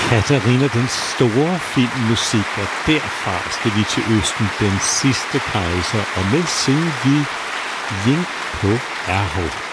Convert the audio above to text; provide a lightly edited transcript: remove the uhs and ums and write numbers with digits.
Katarina den store filmmusik, og derfra skal vi til Østen, den sidste kejser, og med synger vi Jing på Erho.